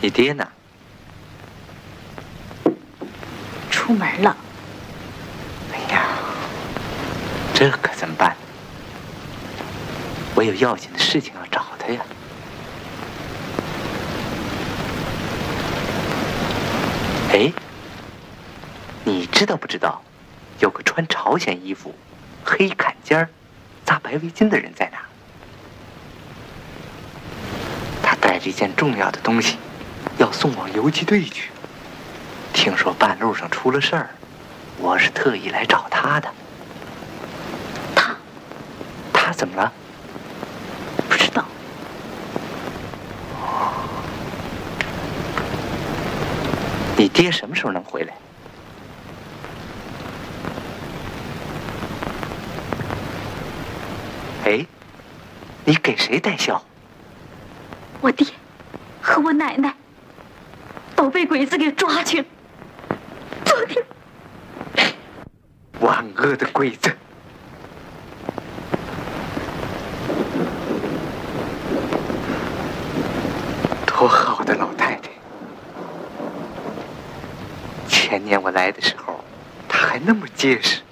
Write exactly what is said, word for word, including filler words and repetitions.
你爹呢？ 出门了。 哎呀，这可怎么办？我有要紧的事情要找他呀。哎，你知道不知道，有个穿朝鲜衣服、黑坎肩儿、扎白围巾的人在哪儿？他带着一件重要的东西，要送往游击队去。听说半路上出了事儿，我是特意来找他的。 他， 他怎么了？ 不知道。 你爹什么时候能回来？哎，你给谁带孝？ 我爹和我奶奶都被鬼子给抓去了。昨天， 万恶的鬼子！多好的老太太！前年我来的时候，她还那么结实。